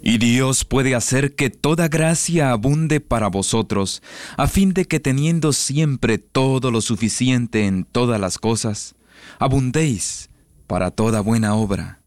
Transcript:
Y Dios puede hacer que toda gracia abunde para vosotros, a fin de que teniendo siempre todo lo suficiente en todas las cosas, abundéis para toda buena obra.